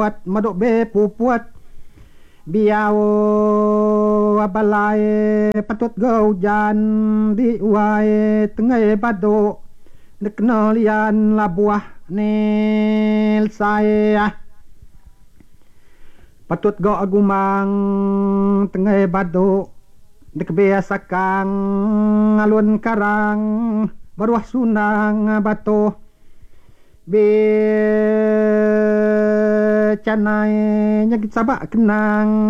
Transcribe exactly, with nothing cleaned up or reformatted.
pupuat madok be pupuat biau abalai patut go hujan di uai tengah badok nekna lian labuah nil saya patut go agumang tengah badok dek biasa kang alun karang baruah sunang bato be canai nyakit sabak kenang